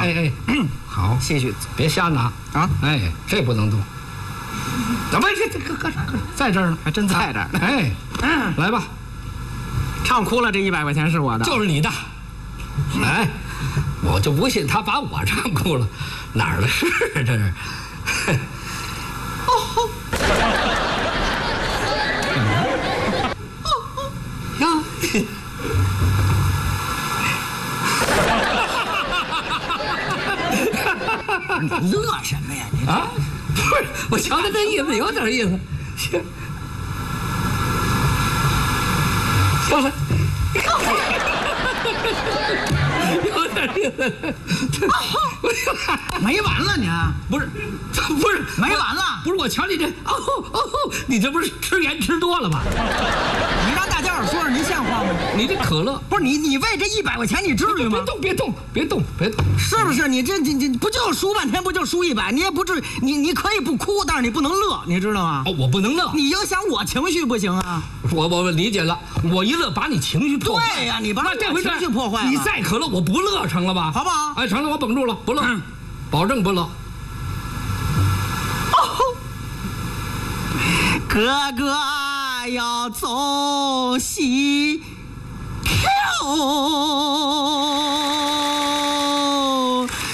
哎，好， 谢谢， 别瞎拿啊！ 哎，这不能动。怎么这搁在这儿呢？ 还真在这儿。 哎，来吧， 唱哭了，这100块钱是我的， 就是你的。哎，我就不信他把我唱哭了，哪儿的事啊？这是。呀！ 你乐什么呀？你啊，不是，我瞧他这意思有点意思。行了，有点意思。 没完了你？ 不是没完了？ 不是，我瞧你这你这不是吃盐吃多了吧？ 你让大家伙说说，您像话吗？ 你这可乐不是你为这100块钱，你至于吗？ 别动， 是不是？你这不就输半天，不就输100？你也不至于，你可以不哭，但是你不能乐，你知道吗？ 哦，我不能乐， 你影响我情绪不行啊！ 我理解了，我一乐把你情绪破坏。 对呀，你把我这回情绪破坏了。 你再可乐，我不乐成了吧？ 好不好？ 哎，成了，我绷住了，不乐，保证不乐。 哥哥要走西天。